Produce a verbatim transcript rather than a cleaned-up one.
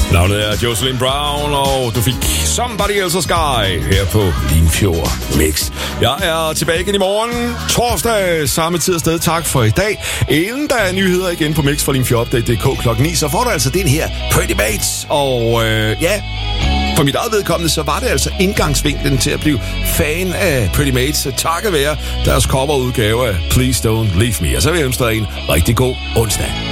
Navnet er Jocelyn Brown, og du fik Somebody Else's Guy her på Limfjord Mix. Jeg er tilbage igen i morgen, torsdag, samme tid og sted. Tak for i dag. Inden der er nyheder igen på Mix fra Limfjord Update punktum d k klokken ni, så får du altså den her Pretty Mates. Og øh, ja, for mit eget vedkommende, så var det altså indgangsvinklen til at blive fan af Pretty Mates. Takket være deres coverudgave af Please Don't Leave Me. Og så vil jeg ønske dig en rigtig god onsdag.